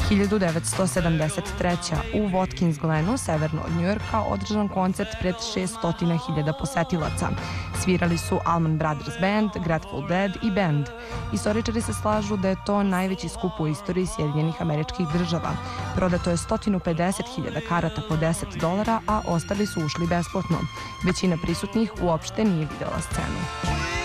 1973. u Watkins Glenu, severno od Njujorka, održan koncert pred 600.000 posetilaca. Svirali su Allman Brothers Band, Grateful Dead i Band. Istoričari se slažu da je to najveći skup u istoriji Sjedinjenih Američkih Država. Prodato je 150.000 karata po $10, a ostali su ušli besplatno. Većina prisutnih uopšte nije videla scenu.